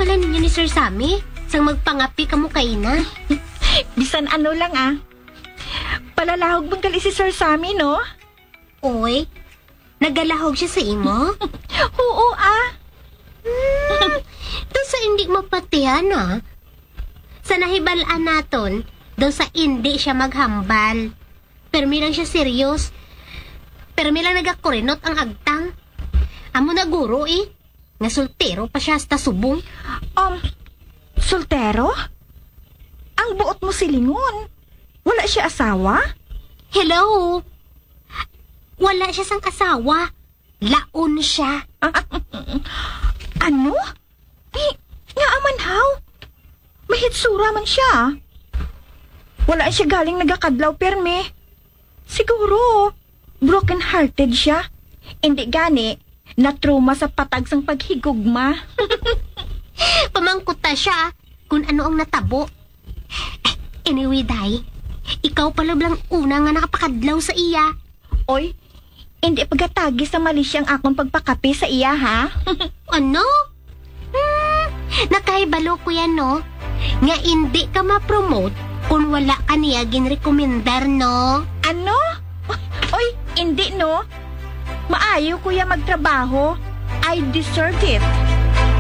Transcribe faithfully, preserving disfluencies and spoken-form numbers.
bala ninyo ni Sir Sammy? Sang magpangapi ka mo kay ina? Bisan ano lang ah. Palalahog bang gali si Sir Sammy, no? Oy, nagalahog siya sa imo? Oo ah. Hmm, daw sa hindi mapatihan ah. Sa nahibalaan naton, daw sa hindi siya maghambal. Permi lang siya serious. Permi lang nagakurinot ang agtang. Amo na guro eh. Nga soltero pa siya hasta subong. Um, soltero? Ang buot mo silingon. Wala siya asawa? Hello? Wala siya sang asawa. Laon siya. Ano? Eh, nga aman haw. Mahitsura man siya. Wala siya galing nagakadlaw perme. Siguro, broken-hearted siya. Hindi gani, na-trauma sa patag sang paghigugma. Pamangkuta siya kung ano ang natabo. Anyway, Day, ikaw pala blang una nga nakapakadlaw sa iya. Oy, hindi pagatagi sa mali siyang akong pagpakapi sa iya, ha? Ano? Hmm, nakahibalo ko yan, no? Nga hindi ka ma-promote kung wala ka niya ginrekomendar, no? Ano? Oy, hindi, no? Maayo kuya magtrabaho. I deserve it.